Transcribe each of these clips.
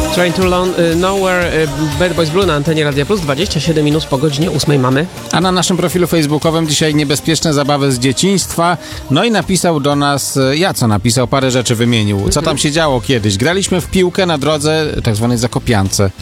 Train to Nowhere, Bad Boys Blue na antenie Radia Plus, 27 minut po godzinie 8 mamy. A na naszym profilu facebookowym dzisiaj niebezpieczne zabawy z dzieciństwa. No i napisał do nas, napisał, parę rzeczy wymienił. Co tam się działo kiedyś? Graliśmy w piłkę na drodze tak zwanej Zakopiance.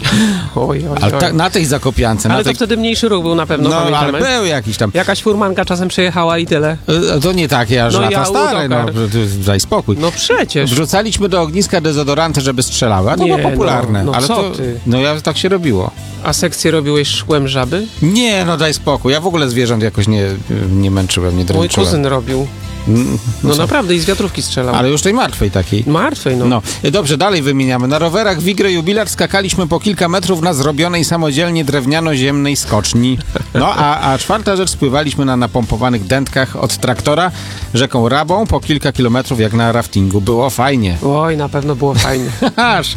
Ale na tej Zakopiance. Ale to wtedy mniejszy ruch był na pewno, pamiętamy. Ale był jakiś tam. Jakaś furmanka czasem przejechała i tyle. To nie takie, aż lata stare, daj spokój. No przecież. Wrzucaliśmy do ogniska dezodoranty, żeby strzelały, a to było popularne. No ale co to, ty? Tak się robiło. A sekcję robiłeś szkłem żaby? Nie, daj spokój. Ja w ogóle zwierząt jakoś nie męczyłem, nie dręczyłem. Mój kuzyn robił. No naprawdę, i z wiatrówki strzelał. Ale już tej martwej takiej. Martwej, no. Dobrze, dalej wymieniamy. Na rowerach Wigry Jubilar skakaliśmy po kilka metrów na zrobionej samodzielnie drewniano-ziemnej skoczni. A czwarta rzecz, spływaliśmy na napompowanych dętkach od traktora rzeką Rabą po kilka kilometrów jak na raftingu. Było fajnie. Oj, na pewno było fajnie. Aż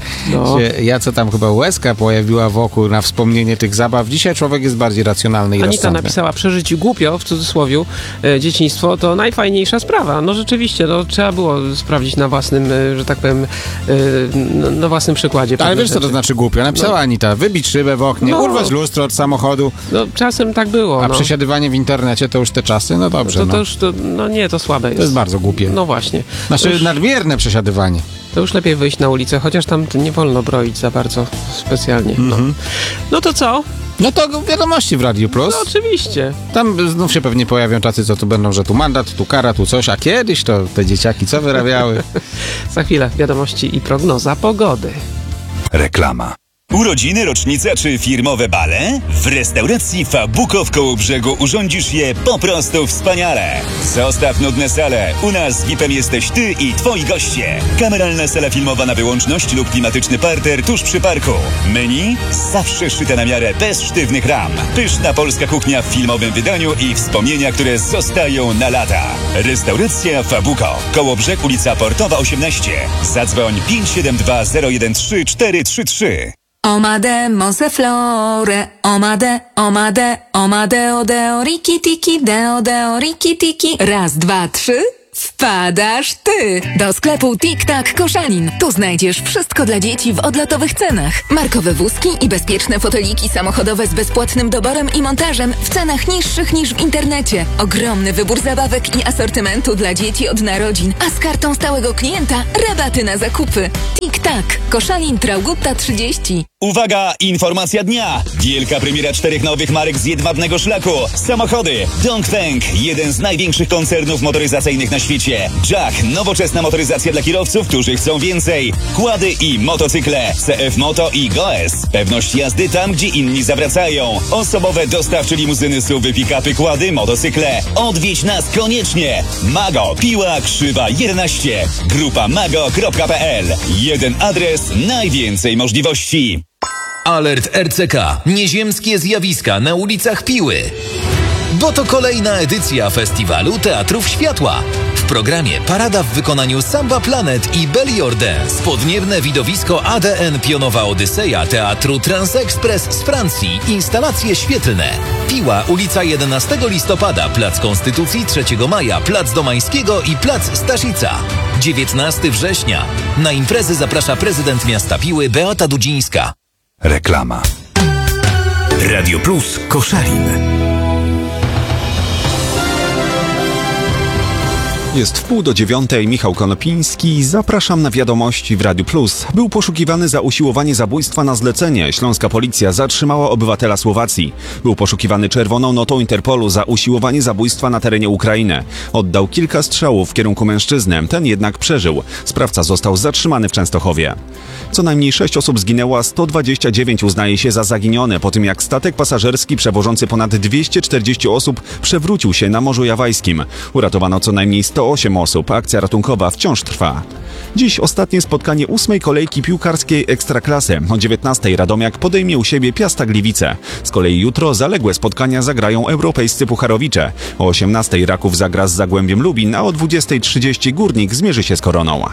co tam chyba łezka pojawiła wokół na wspomnienie tych zabaw. Dzisiaj człowiek jest bardziej racjonalny i rozsądny. Anita napisała, przeżyć głupio, w cudzysłowiu, dzieciństwo to najfajniejsza sprawa. No rzeczywiście, trzeba było sprawdzić na własnym, że tak powiem, na własnym przykładzie. Ale wiesz, co to znaczy głupio? Napisała Anita, wybić szybę w oknie, urwać lustro od samochodu. Czasem tak było. A przesiadywanie w internecie to już te czasy? No dobrze. To słabe jest. To jest bardzo głupie. No właśnie. Nadmierne przesiadywanie. To już lepiej wyjść na ulicę, chociaż tam nie wolno broić za bardzo specjalnie. No to co? No to wiadomości w Radiu Plus. No oczywiście. Tam znów się pewnie pojawią tacy, co tu będą, że tu mandat, tu kara, tu coś, a kiedyś to te dzieciaki co wyrabiały? Za chwilę wiadomości i prognoza pogody. Reklama. Urodziny, rocznica czy firmowe bale? W restauracji Fabuko w Kołobrzegu urządzisz je po prostu wspaniale. Zostaw nudne sale. U nas VIP-em jesteś ty i twoi goście. Kameralna sala filmowa na wyłączność lub klimatyczny parter tuż przy parku. Menu? Zawsze szyte na miarę, bez sztywnych ram. Pyszna polska kuchnia w filmowym wydaniu i wspomnienia, które zostają na lata. Restauracja Fabuko. Kołobrzeg, ulica Portowa 18. Zadzwoń 572 013 433. Omade, Monseflore, omade, odeo, riki tiki, deo, riki tiki. Raz, dwa, trzy. Wpadasz ty! Do sklepu Tik-Tak Koszalin. Tu znajdziesz wszystko dla dzieci w odlotowych cenach. Markowe wózki i bezpieczne foteliki samochodowe z bezpłatnym doborem i montażem w cenach niższych niż w internecie. Ogromny wybór zabawek i asortymentu dla dzieci od narodzin, a z kartą stałego klienta rabaty na zakupy. Tik-Tak Koszalin, Traugutta 30. Uwaga, informacja dnia! Wielka premiera 4 nowych marek z jedwabnego szlaku. Samochody Dongfeng, jeden z największych koncernów motoryzacyjnych na świecie. Jack, nowoczesna motoryzacja dla kierowców, którzy chcą więcej. Kłady i motocykle. CF Moto i Goes. Pewność jazdy tam, gdzie inni zawracają. Osobowe dostawcze limuzyny, SUV-y, pick-upy, kłady, motocykle. Odwiedź nas koniecznie. Mago, Piła, Krzywa 11. Grupa mago.pl. Jeden adres, najwięcej możliwości. Alert RCK. Nieziemskie zjawiska na ulicach Piły. Bo to kolejna edycja Festiwalu Teatrów Światła. W programie parada w wykonaniu Samba Planet i Belly Dance. Podniebne widowisko ADN Pionowa Odyseja Teatru Transexpress z Francji. Instalacje świetlne. Piła, ulica 11 listopada, Plac Konstytucji 3 maja, Plac Domańskiego i Plac Staszica. 19 września. Na imprezy zaprasza prezydent miasta Piły Beata Dudzińska. Reklama. Radio Plus Koszalin. Jest 8:30, Michał Konopiński. Zapraszam na wiadomości w Radiu Plus. Był poszukiwany za usiłowanie zabójstwa na zlecenie. Śląska policja zatrzymała obywatela Słowacji. Był poszukiwany czerwoną notą Interpolu za usiłowanie zabójstwa na terenie Ukrainy. Oddał kilka strzałów w kierunku mężczyzny, ten jednak przeżył. Sprawca został zatrzymany w Częstochowie. Co najmniej 6 osób zginęło, a 129 uznaje się za zaginione po tym, jak statek pasażerski przewożący ponad 240 osób przewrócił się na Morzu Jawajskim. Uratowano co najmniej 108 osób. Akcja ratunkowa wciąż trwa. Dziś ostatnie spotkanie 8. kolejki piłkarskiej Ekstraklasy. O 19:00 Radomiak podejmie u siebie Piasta Gliwice. Z kolei jutro zaległe spotkania zagrają europejscy pucharowicze. O 18:00 Raków zagra z Zagłębiem Lubin, a o 20:30 Górnik zmierzy się z Koroną.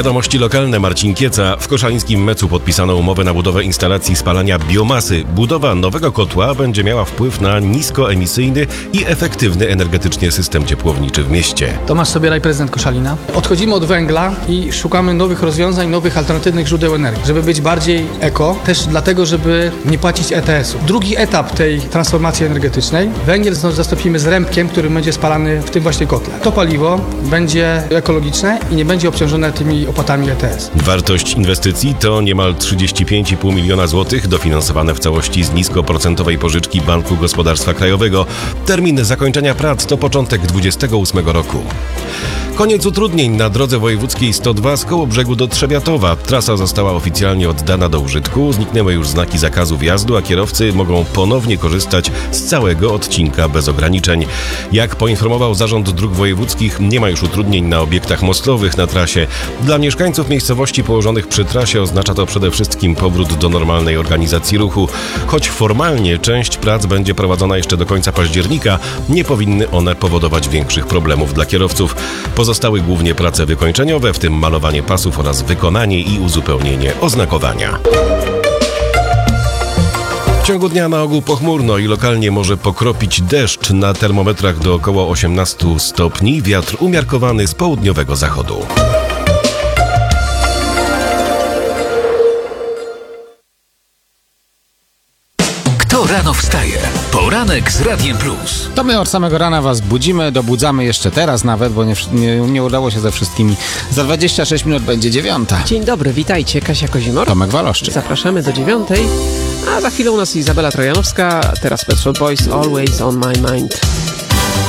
Wiadomości lokalne. Marcin Kieca. W koszalińskim Mecu podpisano umowę na budowę instalacji spalania biomasy. Budowa nowego kotła będzie miała wpływ na niskoemisyjny i efektywny energetycznie system ciepłowniczy w mieście. Tomasz Sobieraj, prezydent Koszalina. Odchodzimy od węgla i szukamy nowych rozwiązań, nowych alternatywnych źródeł energii, żeby być bardziej eko, też dlatego, żeby nie płacić ETS-u. Drugi etap tej transformacji energetycznej, węgiel zastąpimy zrębkiem, który będzie spalany w tym właśnie kotle. To paliwo będzie ekologiczne i nie będzie obciążone tymi opłatami ETS. Wartość inwestycji to niemal 35,5 miliona złotych, dofinansowane w całości z niskoprocentowej pożyczki Banku Gospodarstwa Krajowego. Termin zakończenia prac to początek 2028 roku. Koniec utrudnień na drodze wojewódzkiej 102 z Kołobrzegu do Trzebiatowa. Trasa została oficjalnie oddana do użytku, zniknęły już znaki zakazu wjazdu, a kierowcy mogą ponownie korzystać z całego odcinka bez ograniczeń. Jak poinformował Zarząd Dróg Wojewódzkich, nie ma już utrudnień na obiektach mostowych na trasie. Dla mieszkańców miejscowości położonych przy trasie oznacza to przede wszystkim powrót do normalnej organizacji ruchu. Choć formalnie część prac będzie prowadzona jeszcze do końca października, nie powinny one powodować większych problemów dla kierowców. Pozostały głównie prace wykończeniowe, w tym malowanie pasów oraz wykonanie i uzupełnienie oznakowania. W ciągu dnia na ogół pochmurno i lokalnie może pokropić deszcz. Na termometrach do około 18 stopni, wiatr umiarkowany z południowego zachodu. Kto rano wstaje? Poranek z Radiem Plus. To my od samego rana was budzimy, dobudzamy jeszcze teraz nawet, bo nie udało się ze wszystkimi. Za 26 minut będzie 9. Dzień dobry, witajcie. Kasia Kozimor. Tomek Waloszczyk. Zapraszamy do 9. A za chwilę u nas Izabela Trojanowska, teraz Pet Shop Boys, Always on my mind.